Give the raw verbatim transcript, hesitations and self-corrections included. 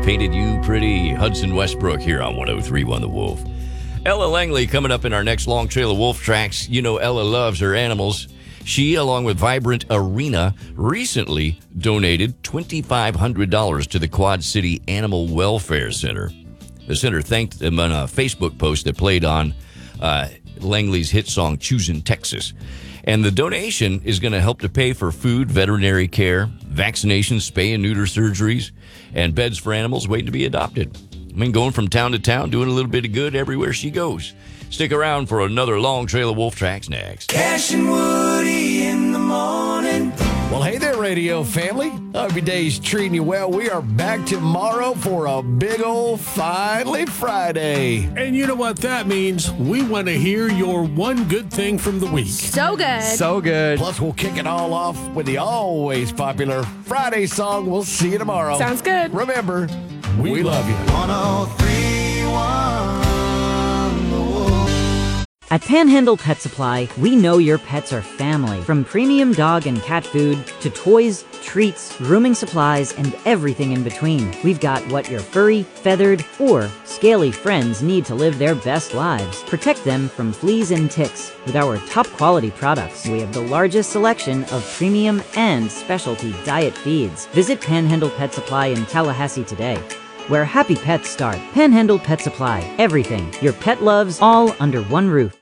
painted you pretty. Hudson Westbrook here on one oh three point one The Wolf. Ella Langley coming up in our next Long Trail of Wolf tracks. You know Ella loves her animals. She, along with Vibrant Arena, recently donated two thousand five hundred dollars to the Quad City Animal Welfare Center. The center thanked them on a Facebook post that played on uh, Langley's hit song, Choosin' Texas. And the donation is going to help to pay for food, veterinary care, vaccinations, spay and neuter surgeries, and beds for animals waiting to be adopted. I mean, going from town to town, doing a little bit of good everywhere she goes. Stick around for another Long Trail of Wolf tracks next. Cash and Woody in the morning. Well, hey there, radio family. Hope your day's treating you well. We are back tomorrow for a big old Finally Friday. And you know what that means? We want to hear your one good thing from the week. So good. So good. Plus, we'll kick it all off with the always popular Friday song. We'll see you tomorrow. Sounds good. Remember, we, we love you. one oh three point one At Panhandle Pet Supply, we know your pets are family. From premium dog and cat food to toys, treats, grooming supplies, and everything in between. We've got what your furry, feathered, or scaly friends need to live their best lives. Protect them from fleas and ticks with our top quality products. We have the largest selection of premium and specialty diet feeds. Visit Panhandle Pet Supply in Tallahassee today, where happy pets start. Panhandle Pet Supply. Everything your pet loves, all under one roof.